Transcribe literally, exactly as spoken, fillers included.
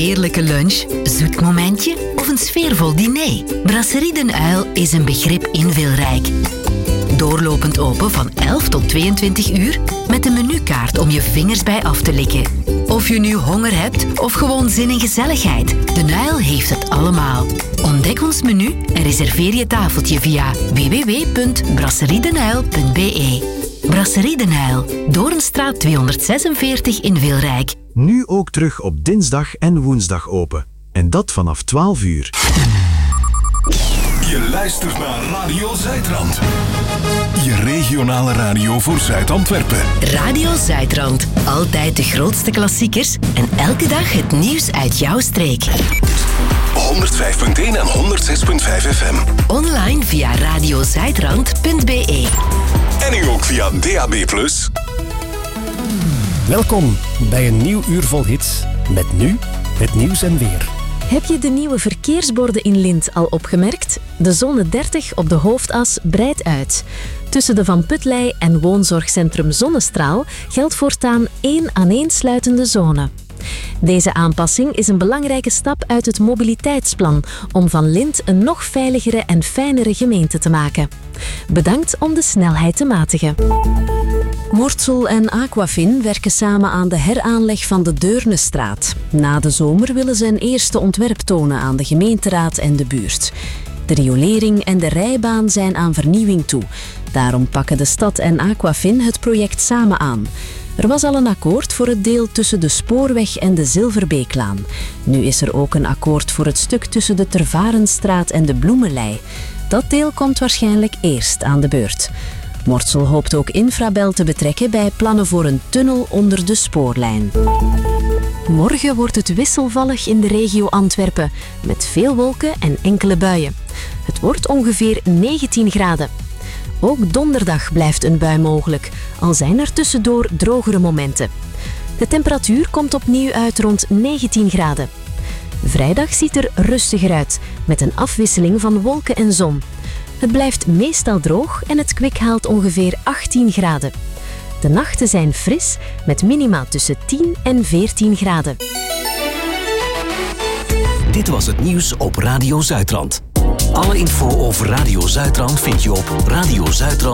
heerlijke lunch, zoet momentje of een sfeervol diner? Brasserie Den Uil is een begrip in Wilrijk. Doorlopend open van elf tot tweeëntwintig uur met een menukaart om je vingers bij af te likken. Of je nu honger hebt of gewoon zin in gezelligheid, Den Uil heeft het allemaal. Ontdek ons menu en reserveer je tafeltje via w w w punt brasseriedenuil punt b e. Brasserie Den Uil, Doornstraat tweehonderdzesenveertig in Wilrijk. Nu ook terug op dinsdag en woensdag open. En dat vanaf twaalf uur. Je luistert naar Radio Zuidrand. Je regionale radio voor Zuid-Antwerpen. Radio Zuidrand. Altijd de grootste klassiekers en elke dag het nieuws uit jouw streek. honderdvijf punt één en honderdzes punt vijf F M. Online via radiozuidrand punt b e. En nu ook via D A B plus. Welkom bij een nieuw uur vol hits. Met nu het nieuws en weer. Heb je de nieuwe verkeersborden in Lint al opgemerkt? De zone dertig op de hoofdas breidt uit. Tussen de Van Putlei en woonzorgcentrum Zonnestraal geldt voortaan één aaneensluitende zone. Deze aanpassing is een belangrijke stap uit het mobiliteitsplan om van Lint een nog veiligere en fijnere gemeente te maken. Bedankt om de snelheid te matigen. Mortsel en Aquafin werken samen aan de heraanleg van de Deurnestraat. Na de zomer willen ze een eerste ontwerp tonen aan de gemeenteraad en de buurt. De riolering en de rijbaan zijn aan vernieuwing toe. Daarom pakken de stad en Aquafin het project samen aan. Er was al een akkoord voor het deel tussen de Spoorweg en de Zilverbeeklaan. Nu is er ook een akkoord voor het stuk tussen de Tervarenstraat en de Bloemenlei. Dat deel komt waarschijnlijk eerst aan de beurt. Mortsel hoopt ook Infrabel te betrekken bij plannen voor een tunnel onder de spoorlijn. Morgen wordt het wisselvallig in de regio Antwerpen, met veel wolken en enkele buien. Het wordt ongeveer negentien graden. Ook donderdag blijft een bui mogelijk, al zijn er tussendoor drogere momenten. De temperatuur komt opnieuw uit rond negentien graden. Vrijdag ziet er rustiger uit, met een afwisseling van wolken en zon. Het blijft meestal droog en het kwik haalt ongeveer achttien graden. De nachten zijn fris, met minima tussen tien en veertien graden. Dit was het nieuws op Radio Zuidrand. Alle info over Radio Zuidrand vind je op radiozuidrand.